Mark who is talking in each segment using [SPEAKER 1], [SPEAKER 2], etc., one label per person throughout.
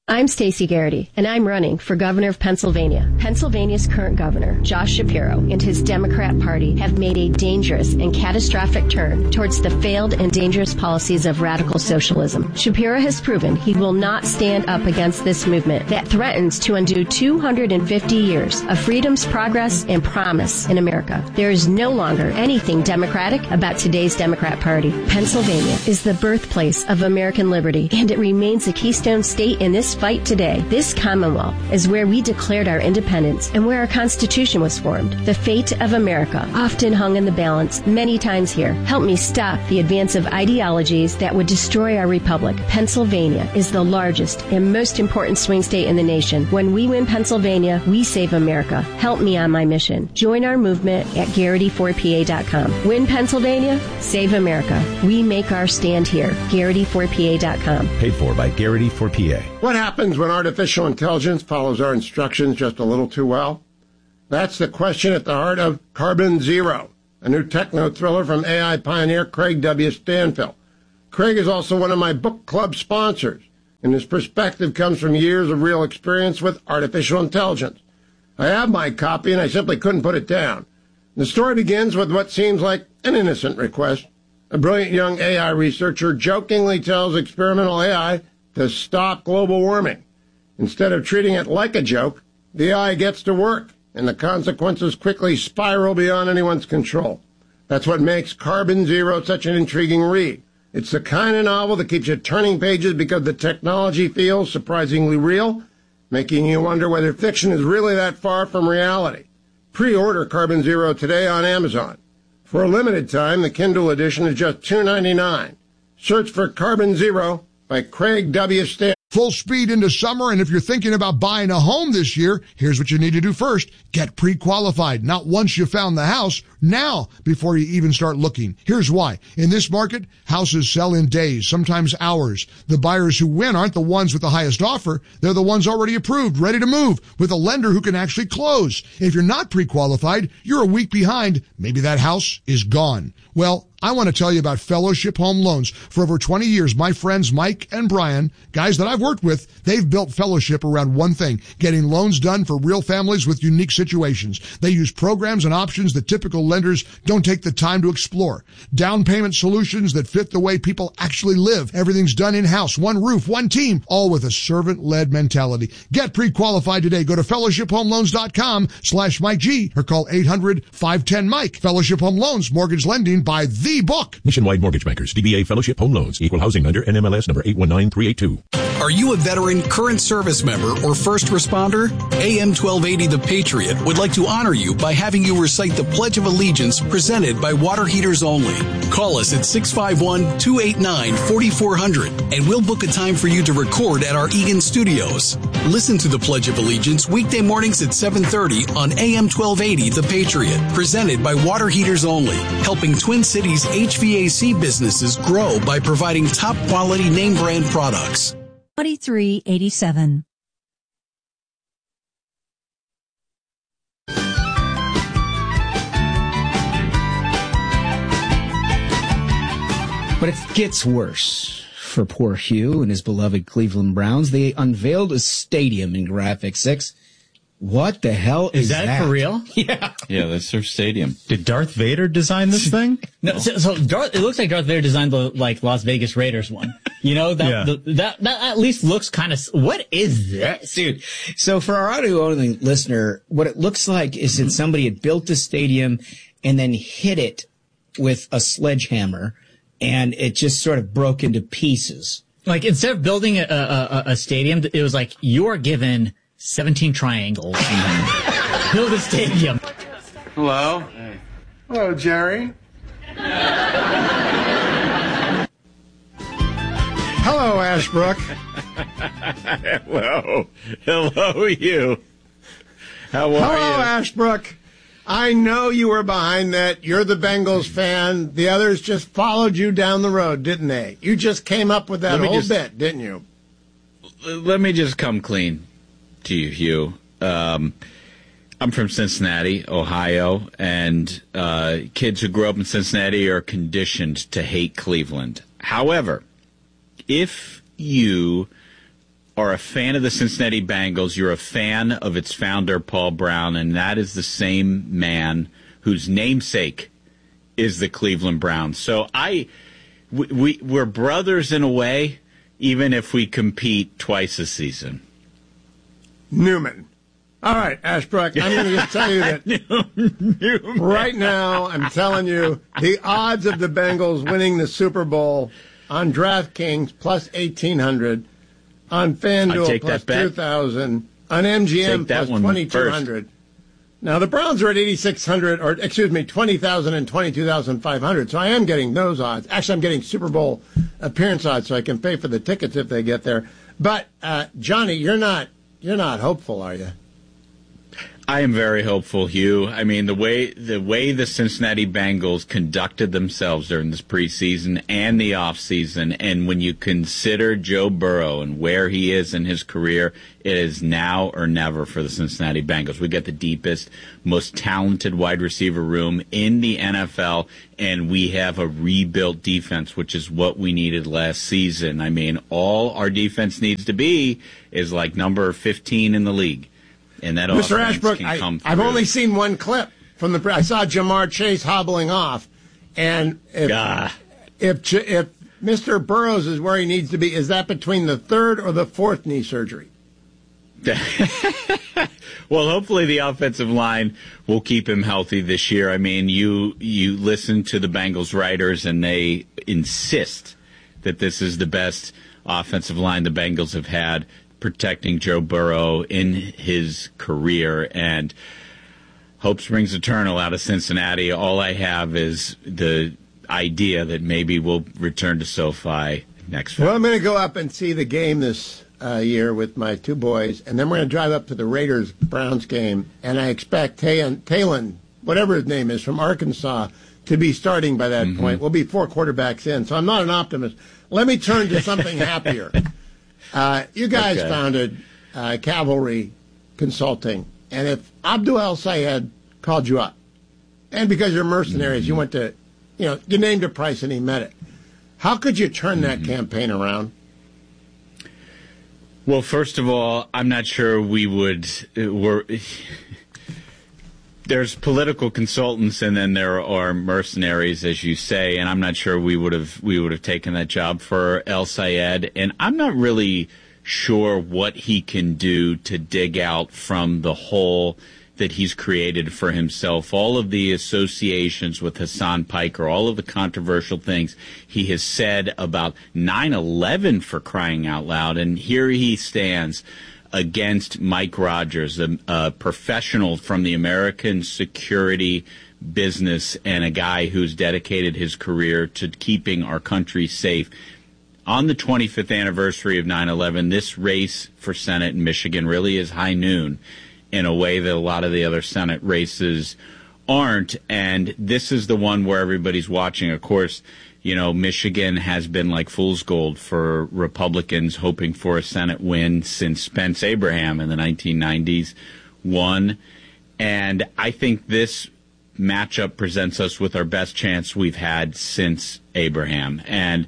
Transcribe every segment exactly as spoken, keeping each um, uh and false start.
[SPEAKER 1] I'm Stacey Garrity, and I'm running for governor of Pennsylvania. Pennsylvania's current governor, Josh Shapiro, and his Democrat Party have made a dangerous and catastrophic turn towards the failed and dangerous policies of radical socialism. Shapiro has proven he will not stand up against this movement that threatens to undo two hundred fifty years of freedom's progress and promise in America. There is no longer anything democratic about today's Democrat Party. Pennsylvania is the birthplace of American liberty, and it remains a keystone state in this fight today. This Commonwealth is where we declared our independence and where our Constitution was formed. The fate of America often hung in the balance many times here. Help me stop the advance of ideologies that would destroy our republic. Pennsylvania is the largest and most important swing state in the nation. When we win Pennsylvania, we save America. Help me on my mission. Join our movement at Garrity four P A dot com. Win Pennsylvania, save America. We make our stand here. Garrity four P A dot com.
[SPEAKER 2] Paid for by Garrity four P A.
[SPEAKER 3] What happens when artificial intelligence follows our instructions just a little too well? That's the question at the heart of Carbon Zero, a new techno thriller from A I pioneer Craig W. Stanfill. Craig is also one of my book club sponsors, and his perspective comes from years of real experience with artificial intelligence. I have my copy, and I simply couldn't put it down. The story begins with what seems like an innocent request. A brilliant young A I researcher jokingly tells experimental A I to stop global warming. Instead of treating it like a joke, the A I gets to work, and the consequences quickly spiral beyond anyone's control. That's what makes Carbon Zero such an intriguing read. It's the kind of novel that keeps you turning pages because the technology feels surprisingly real, making you wonder whether fiction is really that far from reality. Pre-order Carbon Zero today on Amazon. For a limited time, the Kindle edition is just two dollars and ninety-nine cents. Search for Carbon Zero by Craig W. Stanfill.
[SPEAKER 4] Full speed into summer, and if you're thinking about buying a home this year, here's what you need to do first. Get pre-qualified. Not once you found the house, now before you even start looking. Here's why. In this market, houses sell in days, sometimes hours. The buyers who win aren't the ones with the highest offer. They're the ones already approved, ready to move, with a lender who can actually close. If you're not pre-qualified, you're a week behind. Maybe that house is gone. Well, I want to tell you about Fellowship Home Loans. For over twenty years, my friends Mike and Brian, guys that I've worked with, they've built Fellowship around one thing, getting loans done for real families with unique situations. They use programs and options that typical lenders don't take the time to explore. Down payment solutions that fit the way people actually live. Everything's done in-house, one roof, one team, all with a servant-led mentality. Get pre-qualified today. Go to fellowship home loans dot com slash Mike G or call eight hundred five ten Mike. Fellowship Home Loans, mortgage lending by the book.
[SPEAKER 2] Nationwide Mortgage Bankers, D B A Fellowship Home Loans, Equal Housing Lender, N M L S number eight one nine three eight two.
[SPEAKER 5] Are you a veteran, current service member, or first responder? A M twelve eighty The Patriot would like to honor you by having you recite the Pledge of Allegiance presented by Water Heaters Only. Call us at six five one, two eight nine, four four zero zero and we'll book a time for you to record at our Eagan studios. Listen to the Pledge of Allegiance weekday mornings at seven thirty on A M twelve eighty The Patriot, presented by Water Heaters Only, helping Twin Cities H V A C businesses grow by providing top quality name brand products.
[SPEAKER 6] twenty-three eighty-seven.
[SPEAKER 7] But it gets worse for poor Hugh and his beloved Cleveland Browns. They unveiled a stadium in Graphic six. What the hell is,
[SPEAKER 8] is that? Is that for real?
[SPEAKER 7] Yeah.
[SPEAKER 9] Yeah, that's their stadium.
[SPEAKER 8] Did Darth Vader design this thing?
[SPEAKER 10] No, so, so Darth, it looks like Darth Vader designed the, like, Las Vegas Raiders one. You know, that,
[SPEAKER 8] yeah.
[SPEAKER 10] the, that, that at least looks kind of, what is this?
[SPEAKER 7] Dude, so for our audio-only listener, what it looks like is that somebody had built a stadium and then hit it with a sledgehammer, and it just sort of broke into pieces.
[SPEAKER 10] Like, instead of building a, a, a stadium, it was like, you are given seventeen triangles. Build a stadium.
[SPEAKER 11] Hello. Hey. Hello, Jerry.
[SPEAKER 3] Hello, Ashbrook.
[SPEAKER 9] Hello. Hello, you. How are
[SPEAKER 3] Hello,
[SPEAKER 9] you?
[SPEAKER 3] Hello, Ashbrook. I know you were behind that. You're the Bengals fan. The others just followed you down the road, didn't they? You just came up with that whole
[SPEAKER 9] just,
[SPEAKER 3] bit, didn't you?
[SPEAKER 9] Let me just come clean to you, Hugh. Um, I'm from Cincinnati, Ohio, and uh, kids who grow up in Cincinnati are conditioned to hate Cleveland. However, if you are a fan of the Cincinnati Bengals, you're a fan of its founder, Paul Brown, and that is the same man whose namesake is the Cleveland Browns. So I, we, we, we're brothers in a way, even if we compete twice a season.
[SPEAKER 3] Newman. All right, Ashbrook, I'm going to just tell you that right now, I'm telling you, the odds of the Bengals winning the Super Bowl on DraftKings plus eighteen hundred, on FanDuel plus two thousand, on M G M plus twenty-two hundred. Now, the Browns are at eighty-six hundred, or excuse me, twenty thousand and twenty-two thousand five hundred, so I am getting those odds. Actually, I'm getting Super Bowl appearance odds so I can pay for the tickets if they get there. But, uh, Johnny, you're not you're not hopeful, are you?
[SPEAKER 9] I am very hopeful, Hugh. I mean, the way the way the Cincinnati Bengals conducted themselves during this preseason and the offseason, and when you consider Joe Burrow and where he is in his career, it is now or never for the Cincinnati Bengals. We get the deepest, most talented wide receiver room in the N F L, and we have a rebuilt defense, which is what we needed last season. I mean, all our defense needs to be is like number fifteen in the league. And that
[SPEAKER 3] Mister Ashbrook, I, I've only seen one clip from the. I saw Jamar Chase hobbling off, and if ah. if if Mister Burrows is where he needs to be, is that between the third or the fourth knee surgery?
[SPEAKER 9] Well, hopefully the offensive line will keep him healthy this year. I mean, you you listen to the Bengals writers, and they insist that this is the best offensive line the Bengals have had, protecting Joe Burrow in his career, and hope springs eternal out of Cincinnati. All I have is the idea that maybe we'll return to SoFi next week.
[SPEAKER 3] Well, I'm going to go up and see the game this uh, year with my two boys, and then we're going to drive up to the Raiders-Browns game, and I expect Talon, whatever his name is, from Arkansas, to be starting by that mm-hmm. point. We'll be four quarterbacks in, so I'm not an optimist. Let me turn to something happier. Uh, you guys okay. founded uh, Cavalry Consulting, and if Abdul El-Sayed called you up, and because you're mercenaries, mm-hmm. you went to, you know, you named a price and he met it, how could you turn that mm-hmm. campaign around?
[SPEAKER 9] Well, first of all, I'm not sure we would. We're, there's political consultants, and then there are mercenaries, as you say, and I'm not sure we would have we would have taken that job for El-Sayed, and I'm not really sure what he can do to dig out from the hole that he's created for himself. All of the associations with Hassan Piker, all of the controversial things he has said about nine eleven, for crying out loud, and here he stands against Mike Rogers, a, a professional from the American security business and a guy who's dedicated his career to keeping our country safe. On the twenty-fifth anniversary of nine eleven, this race for Senate in Michigan really is high noon in a way that a lot of the other Senate races aren't, and this is the one where everybody's watching. Of course, you know, Michigan has been like fool's gold for Republicans hoping for a Senate win since Spence Abraham in the nineteen nineties won. And I think this matchup presents us with our best chance we've had since Abraham. And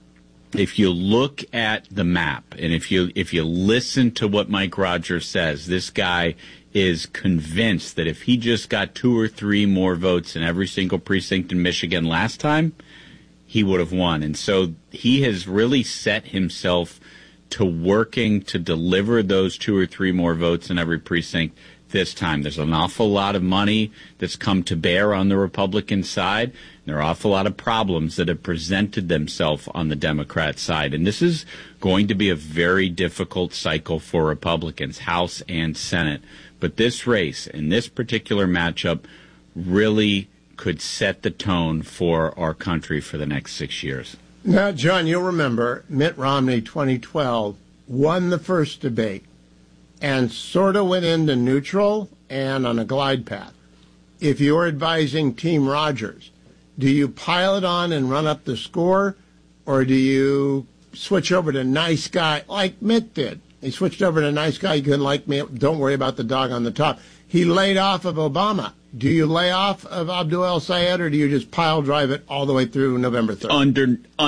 [SPEAKER 9] if you look at the map, and if you if you listen to what Mike Rogers says, this guy is convinced that if he just got two or three more votes in every single precinct in Michigan last time, he would have won. And so he has really set himself to working to deliver those two or three more votes in every precinct this time. There's an awful lot of money that's come to bear on the Republican side. There are an awful lot of problems that have presented themselves on the Democrat side. And this is going to be a very difficult cycle for Republicans, House and Senate. But this race and this particular matchup really could set the tone for our country for the next six years.
[SPEAKER 3] Now, John, you'll remember Mitt Romney, twenty twelve, won the first debate and sort of went into neutral and on a glide path. If you're advising Team Rogers, do you pile it on and run up the score, or do you switch over to nice guy like Mitt did? He switched over to nice guy. You can like me. Don't worry about the dog on the top. He laid off of Obama. Do you lay off of Abdul El-Sayed, or do you just pile drive it all the way through November third?
[SPEAKER 9] Under un,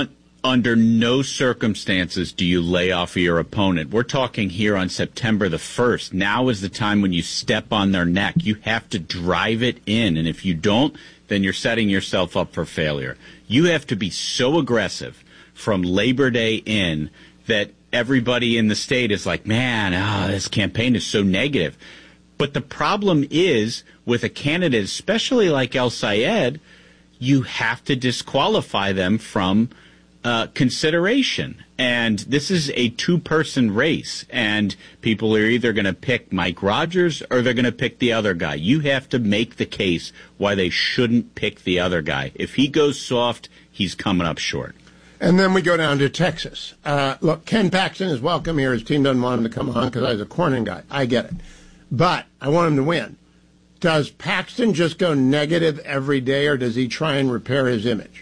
[SPEAKER 9] under no circumstances do you lay off your opponent. We're talking here on September the first. Now is the time when you step on their neck. You have to drive it in. And if you don't, then you're setting yourself up for failure. You have to be so aggressive from Labor Day in that everybody in the state is like, man, oh, this campaign is so negative. But the problem is with a candidate, especially like El Sayed, you have to disqualify them from Uh, consideration. And this is a two-person race, and people are either going to pick Mike Rogers or they're going to pick the other guy. You have to make the case why they shouldn't pick the other guy. If he goes soft, he's coming up short.
[SPEAKER 3] And then we go down to Texas. Uh, look, Ken Paxton is welcome here. His team doesn't want him to come on because I was a Cornyn guy. I get it. But I want him to win. Does Paxton just go negative every day, or does he try and repair his image?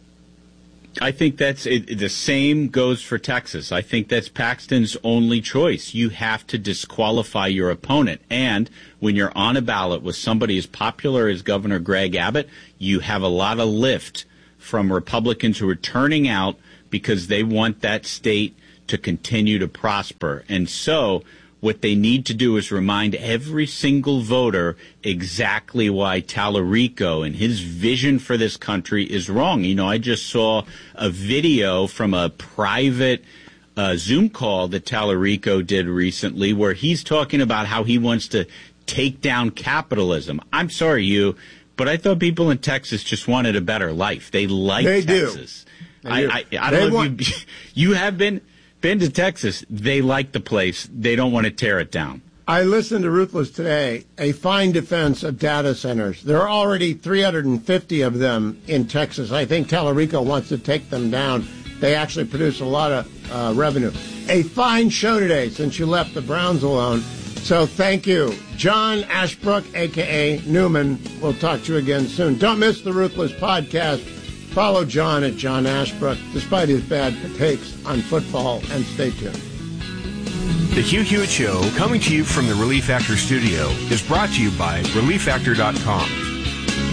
[SPEAKER 9] I think that's it, the same goes for Texas. I think that's Paxton's only choice. You have to disqualify your opponent. And when you're on a ballot with somebody as popular as Governor Greg Abbott, you have a lot of lift from Republicans who are turning out because they want that state to continue to prosper. And so what they need to do is remind every single voter exactly why Tallarico and his vision for this country is wrong. You know, I just saw a video from a private uh, Zoom call that Tallarico did recently where he's talking about how he wants to take down capitalism. I'm sorry, you, but I thought people in Texas just wanted a better life. They like
[SPEAKER 3] they
[SPEAKER 9] Texas.
[SPEAKER 3] Do.
[SPEAKER 9] I,
[SPEAKER 3] do.
[SPEAKER 9] I, I don't
[SPEAKER 3] they
[SPEAKER 9] know
[SPEAKER 3] want-
[SPEAKER 9] if you, you have been... been to Texas. They like the place. They don't want to tear it down.
[SPEAKER 3] I listened to Ruthless today, a fine defense of data centers. There are already three hundred fifty of them in Texas. I think Tallarico wants to take them down. They actually produce a lot of uh, revenue. A fine show today since you left the Browns alone. So thank you. John Ashbrook, a k a. Newman. We'll talk to you again soon. Don't miss the Ruthless podcast. Follow John at John Ashbrook, despite his bad takes on football, and stay tuned.
[SPEAKER 12] The Hugh Hewitt Show, coming to you from the Relief Factor studio, is brought to you by Relief Factor dot com.